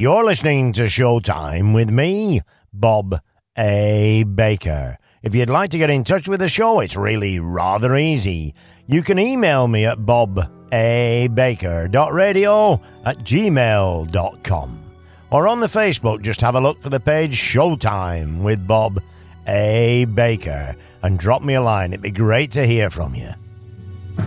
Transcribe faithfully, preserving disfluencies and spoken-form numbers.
You're listening to Showtime with me, Bob A. Baker. If you'd like to get in touch with the show, it's really rather easy. You can email me at bobabaker.radio at gmail dot com. Or on the Facebook, just have a look for the page Showtime with Bob A. Baker and drop me a line. It'd be great to hear from you.